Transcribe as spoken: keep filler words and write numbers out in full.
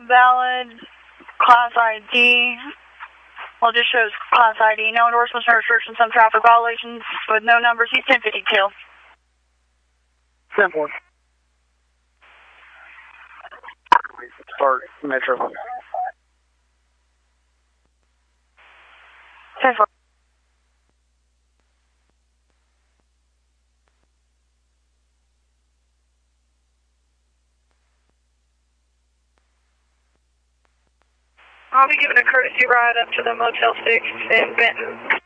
valid class I D. Well, it just shows class I D. No endorsements, no restrictions, some traffic violations with no numbers. He's ten fifty-two. ten four. Start Metro. ten four. I'll be giving a courtesy ride up to the Motel six in Benton.